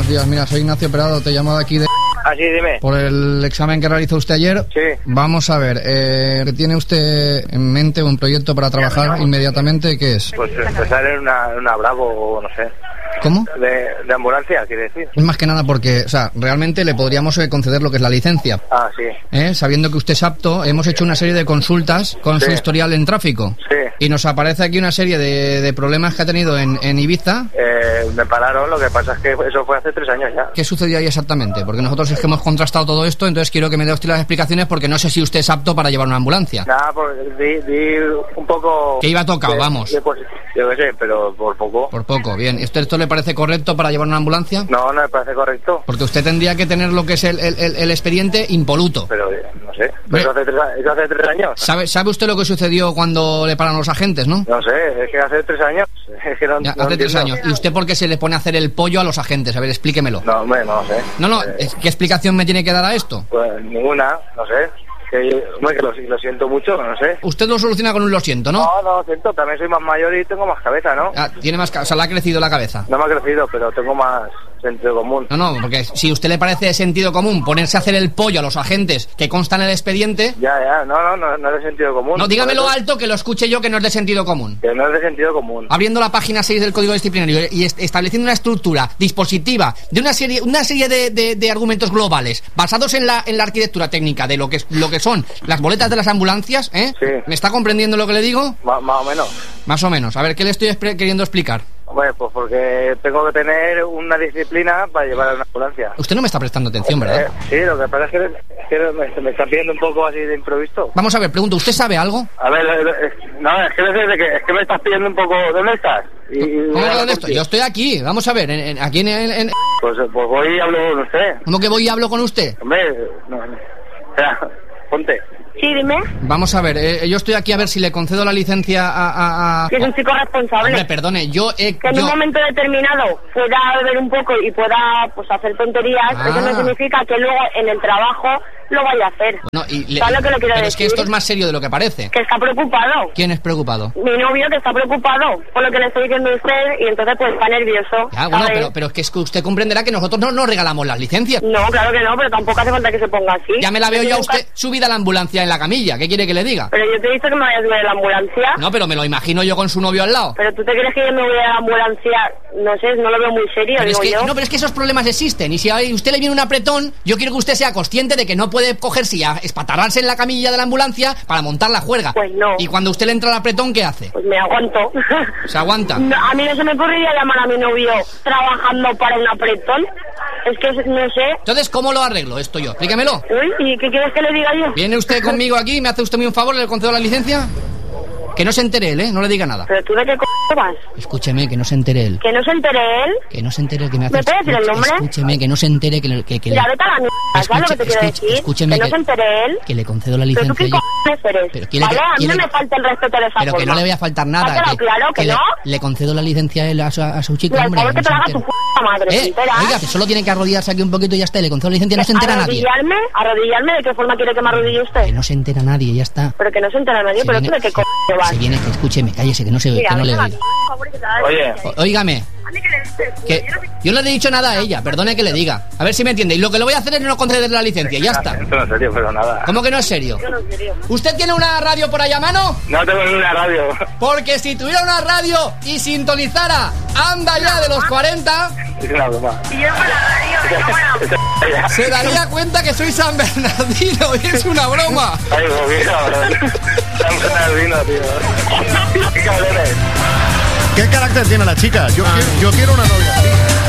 días. Mira, soy Ignacio Perado, te llamo de aquí de... Así, dime. Por el examen que realizó usted ayer. Sí. Vamos a ver, ¿tiene usted en mente un proyecto para trabajar inmediatamente? ¿Qué es? Pues empezar en una Bravo o no sé. ¿Cómo? De ambulancia, quiere decir. Es más que nada porque, o sea, realmente le podríamos conceder lo que es la licencia. Ah, sí. Sabiendo que usted es apto, hemos hecho una serie de consultas con su historial en tráfico. Sí. Y nos aparece aquí una serie de problemas que ha tenido en Ibiza. Me pararon, lo que pasa es que eso fue hace 3 años ya. ¿Qué sucedió ahí exactamente? Porque nosotros es que hemos contrastado todo esto, entonces quiero que me dé usted las explicaciones porque no sé si usted es apto para llevar una ambulancia. Nada, pues di un poco... Que iba tocado, vamos. Yo qué sé, pero por poco. Por poco, bien. ¿Esto le parece correcto para llevar una ambulancia? No me parece correcto. Porque usted tendría que tener lo que es el expediente impoluto. Pero no sé, eso hace 3 años. ¿Sabe usted lo que sucedió cuando le paran los agentes, no? No sé, es que hace 3 años. Es que no, ya, no hace 3 entiendo. años. ¿Y usted por qué se le pone a hacer el pollo a los agentes? A ver, explíquemelo. No, hombre, no sé. No, ¿qué explicación me tiene que dar a esto? Pues ninguna, no sé. Que lo siento mucho, no sé. Usted lo soluciona con un lo siento, ¿no? No lo siento, también soy más mayor y tengo más cabeza, ¿no? Tiene más o sea, le ha crecido la cabeza. No me ha crecido, pero tengo más sentido común. No, porque si a usted le parece de sentido común ponerse a hacer el pollo a los agentes que constan en el expediente... Ya, no es de sentido común. No, dígamelo alto que lo escuche yo que no es de sentido común. Que no es de sentido común. Abriendo la página 6 del Código Disciplinario y estableciendo una estructura dispositiva de una serie de argumentos globales basados en la arquitectura técnica de lo que son las boletas de las ambulancias, ¿eh? Sí. ¿Me está comprendiendo lo que le digo? Más o menos. Más o menos. A ver, ¿qué le estoy queriendo explicar? Bueno, pues porque tengo que tener una disciplina para llevar a una ambulancia. Usted no me está prestando atención, ¿verdad? Sí, lo que pasa es que me está pidiendo un poco así de improviso. Vamos a ver, pregunto, ¿usted sabe algo? A ver, es que me estás pidiendo un poco... ¿Dónde estás? ¿Cómo que dónde estoy? Yo estoy aquí, vamos a ver, aquí en... Pues voy y hablo con usted. ¿Cómo que voy y hablo con usted? Hombre, no. Espera, ponte. Sí, dime. Vamos a ver, yo estoy aquí a ver si le concedo la licencia a... Que es un chico responsable. Hombre, perdone, que en un momento determinado pueda beber un poco y pueda pues hacer tonterías, eso no significa que luego en el trabajo lo vaya a hacer. No, ¿sabes lo que le quiero decir? Es que esto es más serio de lo que parece. Que está preocupado. ¿Quién es preocupado? Mi novio, que está preocupado por lo que le estoy diciendo a usted y entonces pues está nervioso. Ya, bueno, pero es que usted comprenderá que nosotros no nos regalamos las licencias. No, claro que no, pero tampoco hace falta que se ponga así. Ya me la veo yo a usted subida a la ambulancia en la camilla. ¿Qué quiere que le diga? Pero yo te he dicho que me vaya a subir a la ambulancia. No, pero me lo imagino yo con su novio al lado. Pero tú te crees que yo me voy a la ambulancia, no sé, no lo veo muy serio, pero digo yo. No, pero es que esos problemas existen. Y si a usted le viene un apretón, yo quiero que usted sea consciente de que no puede cogerse y espatarrarse en la camilla de la ambulancia para montar la juerga. Pues no. Y cuando usted le entra el apretón, ¿qué hace? Pues me aguanto. ¿Se aguanta? No, a mí no se me ocurriría llamar a mi novio trabajando para un apretón. Es que no sé. Entonces, ¿cómo lo arreglo esto yo? Explíquemelo. Uy, ¿y qué quieres que le diga yo? ¿Viene usted conmigo aquí? ¿Me hace usted un favor? ¿Le concedo la licencia? Que no se entere él, ¿eh? No le diga nada. ¿Pero tú de qué vas? Escúcheme, que no se entere él. ¿Que no se entere él? Que no se entere que me hace... ¿Me puede decir el nombre? Escúcheme, que no se entere que Ya, vete a la mierda, ¿sabes lo que te quiero decir? Escúcheme, que no se entere él. Que le concedo la licencia. ¿Pero tú qué eres? Pero vale, a mí no me falta el respeto de esa Pero forma. que no le voy a faltar nada. Claro que no. Le concedo la licencia a él, a su chico, y hombre. Por favor, que te la haga tu puta madre, ¿se entera? Oiga, que solo tiene que arrodillarse aquí un poquito y ya está. Le concedo la licencia, no se entera nadie. ¿Arrodillarme? ¿De qué forma quiere que me arrodille usted? Que no se entera nadie, ya está. Pero que no se entera nadie, pero tú de qué vas. Se viene, que escúcheme, cállese, que no se ve, que no le oiga. Oye. Óigame. Que yo no le he dicho nada a ella, perdone que le diga. A ver si me entiende. Y lo que le voy a hacer es no concederle la licencia, ya está. Esto no es serio, pero nada. ¿Cómo que no es serio? ¿Usted tiene una radio por ahí a mano? No tengo ni una radio. Porque si tuviera una radio y sintonizara Anda Ya de los 40... Es una broma. Y yo con la radio, se daría cuenta que soy San Bernardino y es una broma. Ay, bobina, San Bernardino, tío. ¿Qué cabrones? ¿Qué carácter tiene la chica? Yo quiero una novia.